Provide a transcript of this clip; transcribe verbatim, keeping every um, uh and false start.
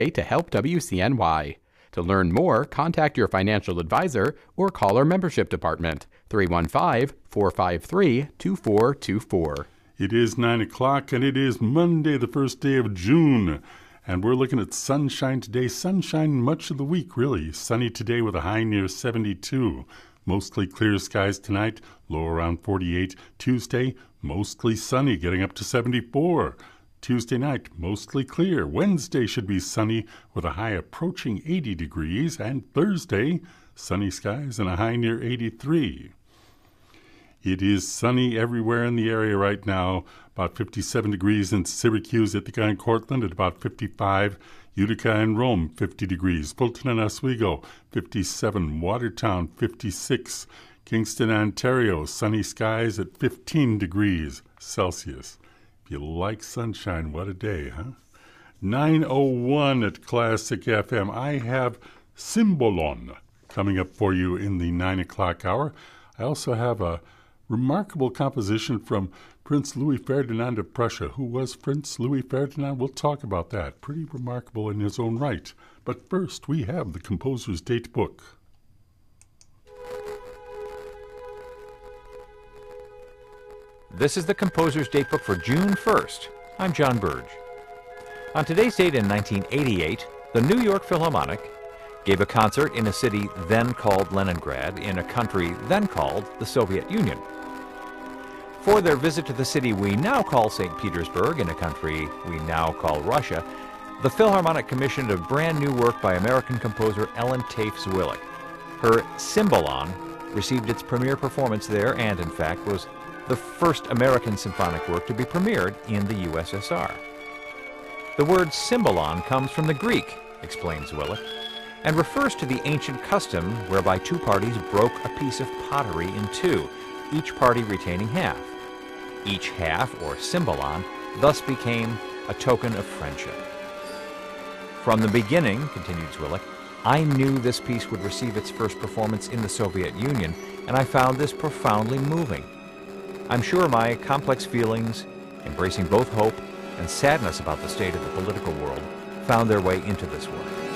to help W C N Y. To learn more, contact your financial advisor or call our membership department, three one five, four five three, two four two four. It is nine o'clock, and it is Monday, the first day of June. And we're looking at sunshine today. Sunshine much of the week, really. Sunny today with a high near seventy-two. Mostly clear skies tonight, low around forty-eight. Tuesday, mostly sunny, getting up to seventy-four. Tuesday night, mostly clear. Wednesday should be sunny with a high approaching eighty degrees. And Thursday, sunny skies and a high near eighty-three. It is sunny everywhere in the area right now. About fifty-seven degrees in Syracuse, Ithaca, and Cortland, at about fifty-five. Utica and Rome, fifty degrees. Fulton and Oswego, fifty-seven. Watertown, fifty-six. Kingston, Ontario, sunny skies at fifteen degrees Celsius. If you like sunshine, what a day, huh? nine oh one at Classic F M. I have Cymbalon coming up for you in the nine o'clock hour. I also have a remarkable composition from Prince Louis Ferdinand of Prussia. Who was Prince Louis Ferdinand? We'll talk about that. Pretty remarkable in his own right. But first, we have the composer's date book. This is the composer's date book for June first. I'm John Burge. On today's date in nineteen eighty-eight, the New York Philharmonic gave a concert in a city then called Leningrad, in a country then called the Soviet Union. For their visit to the city we now call Saint Petersburg, in a country we now call Russia, the Philharmonic commissioned a brand new work by American composer Ellen Tafe-Zwillik. Her Cymbalon received its premiere performance there and, in fact, was the first American symphonic work to be premiered in the U S S R. The word Cymbalon comes from the Greek, explains Zwillik, and refers to the ancient custom whereby two parties broke a piece of pottery in two, each party retaining half. Each half, or cymbalon, thus became a token of friendship. From the beginning, continued Zwillik, I knew this piece would receive its first performance in the Soviet Union, and I found this profoundly moving. I'm sure my complex feelings, embracing both hope and sadness about the state of the political world, found their way into this work.